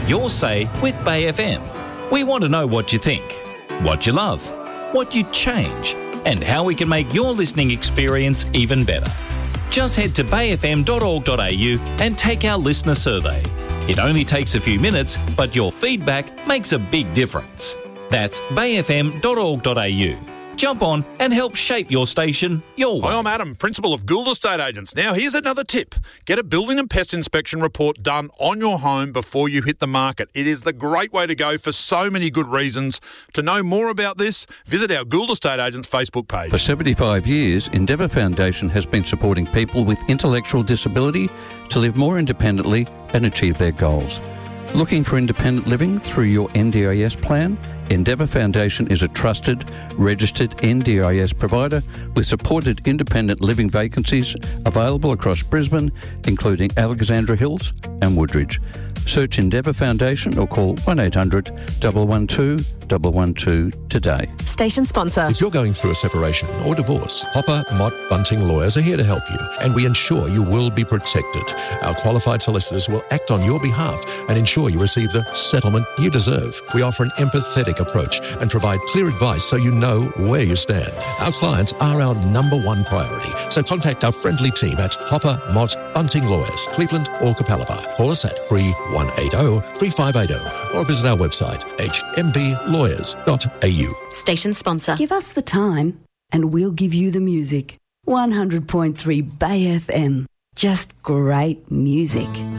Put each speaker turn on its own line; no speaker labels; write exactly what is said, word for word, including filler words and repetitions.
your say with Bay F M. We want to know what you think, what you love, what you'd change, and how we can make your listening experience even better. Just head to bay f m dot org dot a u and take our listener survey. It only takes a few minutes, but your feedback makes a big difference. That's bay f m dot org dot a u. Jump on and help shape your station your way.
Hi, I'm Adam, Principal of Gould Estate Agents. Now, here's another tip. Get a building and pest inspection report done on your home before you hit the market. It is the great way to go for so many good reasons. To know more about this, visit our Gould Estate Agents Facebook page.
For seventy-five years, Endeavour Foundation has been supporting people with intellectual disability to live more independently and achieve their goals. Looking for independent living through your N D I S plan? Endeavour Foundation is a trusted, registered N D I S provider with supported independent living vacancies available across Brisbane, including Alexandra Hills and Woodridge. Search Endeavour Foundation or call one eight hundred, one one two, one one two today.
Station sponsor.
If you're going through a separation or divorce, Hopper Mott Bunting Lawyers are here to help you, and we ensure you will be protected. Our qualified solicitors will act on your behalf and ensure you receive the settlement you deserve. We offer an empathetic approach and provide clear advice so you know where you stand. Our clients are our number one priority, so contact our friendly team at Hopper Mott Bunting Lawyers, Cleveland or Capalaba. Call us at three one eight zero, three five eight zero or visit our website h m b lawyers dot a u.
Station sponsor.
Give us the time and we'll give you the music. one hundred point three Bay F M. Just great music.